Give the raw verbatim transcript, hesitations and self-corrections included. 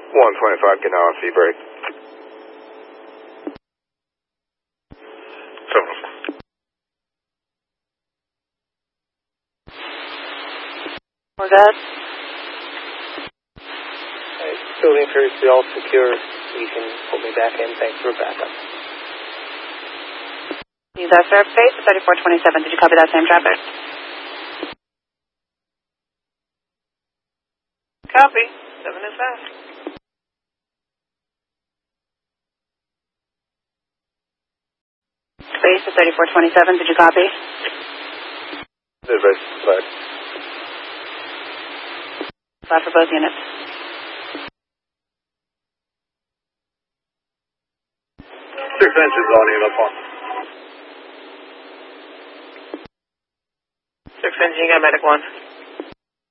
one twenty-five, get now on C-break. So. Was that? Right, building previously all secure. You can pull me back in. Thanks for backup. Use that sir, base thirty-four twenty-seven. Did you copy that same traffic? Copy. Seven is fast. Base to thirty-four twenty-seven. Did you copy? Advice flag. Flat for both units. Six inches on unit one. Six engine, you got medic one.